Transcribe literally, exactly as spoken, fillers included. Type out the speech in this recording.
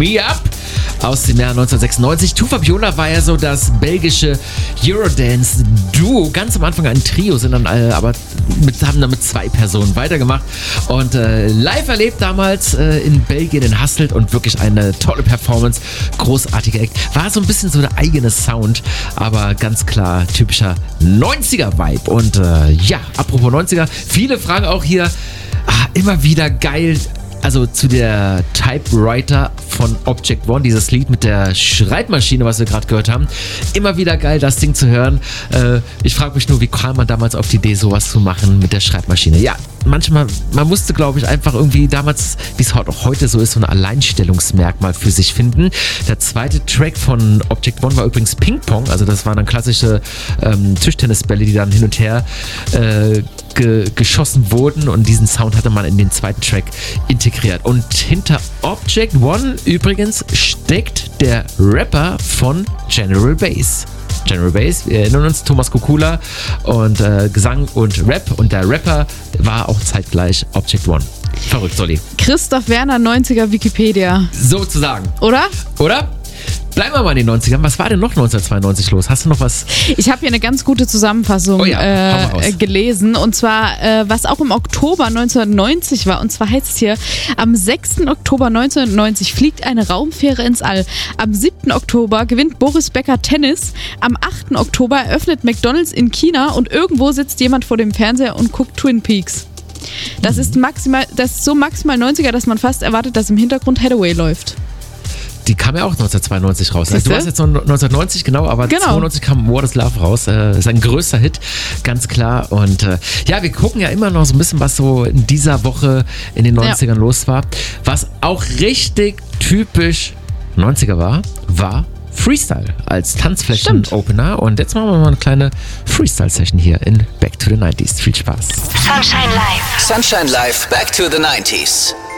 Me Up aus dem Jahr neunzehnhundertsechsundneunzig. Tufa Biola war ja so das belgische Eurodance-Duo. Ganz am Anfang ein Trio, sind dann äh, aber mit, haben dann mit zwei Personen weitergemacht und äh, live erlebt damals äh, in Belgien in Hasselt und wirklich eine tolle Performance, großartiger Act. War so ein bisschen so der eigene Sound, aber ganz klar typischer neunziger-Vibe. Und äh, ja, apropos neunziger, viele fragen auch hier, ah, immer wieder geil. Also zu der Typewriter von Object One, dieses Lied mit der Schreibmaschine, was wir gerade gehört haben. Immer wieder geil, das Ding zu hören. Äh, ich frage mich nur, wie kam man damals auf die Idee, sowas zu machen mit der Schreibmaschine? Ja, manchmal, man musste, glaube ich, einfach irgendwie damals, wie es auch heute so ist, so ein Alleinstellungsmerkmal für sich finden. Der zweite Track von Object One war übrigens Ping Pong, also das waren dann klassische ähm, Tischtennisbälle, die dann hin und her äh, ge- geschossen wurden und diesen Sound hatte man in den zweiten Track integriert. Und hinter Object One übrigens steckt der Rapper von General Bass. General Bass, wir erinnern uns, Thomas Kukula und äh, Gesang und Rap und der Rapper war auch zeitgleich Object One. Verrückt, Solli. Christoph Werner, neunziger Wikipedia. Sozusagen. Oder? Oder? Bleiben wir mal in den neunzigern. Was war denn noch neunzehnhundertzweiundneunzig los? Hast du noch was? Ich habe hier eine ganz gute Zusammenfassung oh ja, äh, gelesen. Und zwar, äh, was auch im Oktober neunzehnhundertneunzig war. Und zwar heißt es hier, am sechsten Oktober neunzehnhundertneunzig fliegt eine Raumfähre ins All. Am siebten Oktober gewinnt Boris Becker Tennis. Am achten Oktober eröffnet McDonald's in China. Und irgendwo sitzt jemand vor dem Fernseher und guckt Twin Peaks. Das ist maximal, das ist so maximal neunziger, dass man fast erwartet, dass im Hintergrund Hathaway läuft. Die kam ja auch neunzehnhundertzweiundneunzig raus. Also du warst jetzt noch neunzehnhundertneunzig, genau, aber genau. zweiundneunzig kam What is Love raus. Äh, ist ein größter Hit, ganz klar. Und äh, ja, wir gucken ja immer noch so ein bisschen, was so in dieser Woche in den neunzigern ja. los war. Was auch richtig typisch neunziger war, war Freestyle als Tanzflächen-Opener. Und jetzt machen wir mal eine kleine Freestyle-Session hier in Back to the nineties. Viel Spaß. Sunshine Live. Sunshine Live, Back to the nineties.